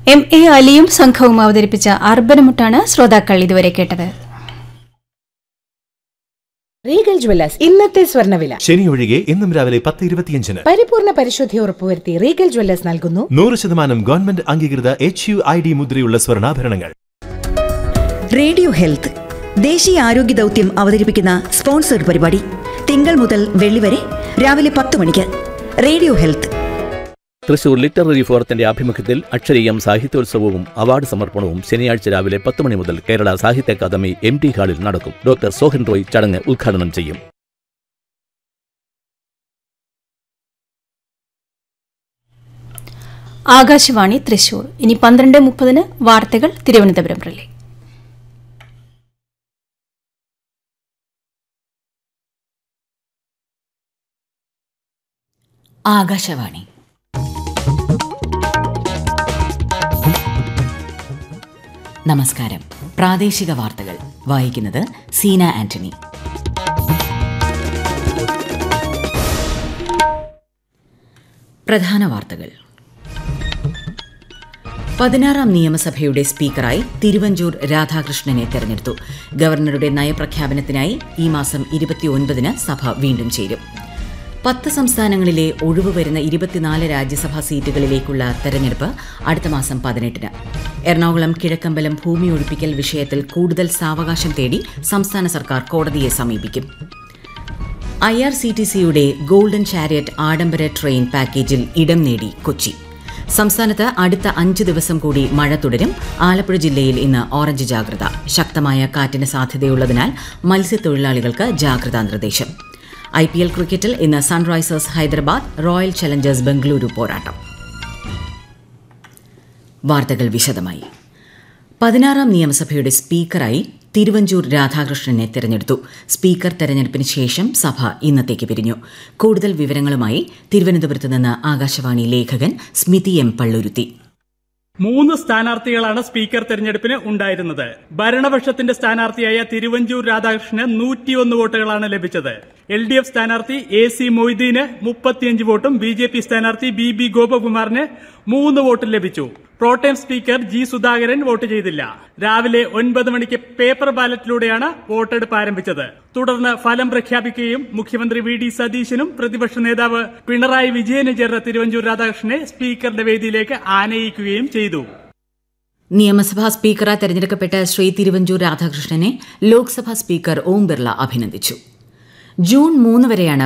MA. അലിയും സംഘവും അവതരിപ്പിച്ച അർബനമുട്ടാണ് ശ്രോതാക്കൾ ഇതുവരെ കേട്ടത്. റീഗൽ ജ്വല്ലേഴ്സ് ഇന്നത്തെ സ്വർണ്ണവില. ശനി ഒഴികെ ഇന്നും രാവിലെ 10:25. പരിപൂർണ പരിശുദ്ധി ഉറപ്പുവരുത്തി റീഗൽ ജ്വല്ലേഴ്സ് നൽകുന്നു 100% ഗവൺമെന്റ് അംഗീകൃത HUID മുദ്രയുള്ള സ്വർണ്ണാഭരണങ്ങൾ. റേഡിയോ ഹെൽത്ത് ദേശീയ ആരോഗ്യ ദൗത്യം അവതരിപ്പിക്കുന്ന സ്പോൺസർഡ് പരിപാടി തിങ്കൾ മുതൽ വെള്ളി വരെ രാവിലെ 10 മണിക്ക്. Radio health. തൃശൂർ ലിറ്റററി ഫോറത്തിന്റെ ആഭിമുഖ്യത്തിൽ അക്ഷരീയം സാഹിത്യോത്സവവും അവാർഡ് സമർപ്പണവും ശനിയാഴ്ച രാവിലെ 10 മണി മുതൽ കേരള സാഹിത്യ അക്കാദമി MT ഹാളിൽ നടക്കും. ഡോക്ടർ സോഹൻ റോയ് ചടങ്ങ് ഉദ്ഘാടനം ചെയ്യും. ആകാശവാണി തൃശൂർ. ഇനി 12:30 വാർത്തകൾ തിരുവനന്തപുരം റിലേ. ആകാശവാണി. നമസ്കാരം. പ്രാദേശിക വാർത്തകൾ വായിക്കുന്നത് സീന ആന്റണി. പ്രധാന വാർത്തകൾ. 16ാം നിയമസഭയുടെ സ്പീക്കറായി തിരുവഞ്ചൂർ രാധാകൃഷ്ണനെ തെരഞ്ഞെടുത്തു. ഗവർണറുടെ നയപ്രഖ്യാപനത്തിനായി ഈ മാസം 29-ന് സഭ വീണ്ടും ചേരും. 10 സംസ്ഥാനങ്ങളിലെ ഒഴിവ് വരുന്ന 24 രാജ്യസഭാ സീറ്റുകളിലേക്കുള്ള തെരഞ്ഞെടുപ്പ് അടുത്ത മാസം 18-ന്. എറണാകുളം കിഴക്കമ്പലം ഭൂമി ഒഴിപ്പിക്കൽ വിഷയത്തിൽ കൂടുതൽ സാവകാശം തേടി സംസ്ഥാന സർക്കാർ കോടതിയെ സമീപിക്കും. IRCTCയുടെ ഗോൾഡൻ ചാരിയറ്റ് ആഡംബര ട്രെയിൻ പാക്കേജിൽ ഇടം നേടി കൊച്ചി. സംസ്ഥാനത്ത് അടുത്ത 5 ദിവസം കൂടി മഴ തുടരും. ആലപ്പുഴ ജില്ലയിൽ ഇന്ന് ഓറഞ്ച് ജാഗ്രത. ശക്തമായ കാറ്റിന് സാധ്യതയുള്ളതിനാൽ മത്സ്യത്തൊഴിലാളികൾക്ക് ജാഗ്രതാ നിർദ്ദേശം. IPL ക്രിക്കറ്റിൽ ഇന്ന് Sunrisers Hyderabad royal Challengers Bengaluru പോരാട്ടം. വാർത്തകൾ വിശദമായി. 16ാം നിയമസഭയുടെ സ്പീക്കറായി തിരുവഞ്ചൂർ രാധാകൃഷ്ണനെ തെരഞ്ഞെടുത്തു. സ്പീക്കർ തെരഞ്ഞെടുപ്പിന് ശേഷം സഭ ഇന്നത്തേക്ക് പിരിഞ്ഞു. കൂടുതൽ വിവരങ്ങളുമായി തിരുവനന്തപുരത്ത് നിന്ന് ആകാശവാണി ലേഖകൻ സ്മിതി M. പള്ളുരുത്തി. 3 സ്ഥാനാർത്ഥികളാണ് സ്പീക്കർ തെരഞ്ഞെടുപ്പിന് ഉണ്ടായിരുന്നത്. ഭരണപക്ഷത്തിന്റെ സ്ഥാനാർത്ഥിയായ തിരുവഞ്ചൂർ രാധാകൃഷ്ണന് 101 വോട്ടുകളാണ് ലഭിച്ചത്. LDF സ്ഥാനാർത്ഥി AC മൊയ്തീന് 35 വോട്ടും BJP സ്ഥാനാർത്ഥി BB ഗോപകുമാറിന് 3 വോട്ടും ലഭിച്ചു. Pro tem speaker G. Sudhakaran vote ചെയ്തില്ല. രാവിലെ 9 മണിക്ക് പേപ്പർ ബാലറ്റിലൂടെയാണ് വോട്ടെടുപ്പ് ആരംഭിച്ചത്. തുടർന്ന് ഫലം പ്രഖ്യാപിക്കുകയും മുഖ്യമന്ത്രി VD സതീശനും പ്രതിപക്ഷ നേതാവ് പിണറായി വിജയനും ചേർന്ന തിരുവഞ്ചൂർ രാധാകൃഷ്ണനെ സ്പീക്കറുടെ വേദിയിലേക്ക് ആനയിക്കുകയും ചെയ്തു. നിയമസഭാ സ്പീക്കറായി തെരഞ്ഞെടുക്കപ്പെട്ട ശ്രീ തിരുവഞ്ചൂർ രാധാകൃഷ്ണനെ ലോക്സഭാ സ്പീക്കർ ഓം ബിർള അഭിനന്ദിച്ചു. ജൂൺ 3 വരെയാണ്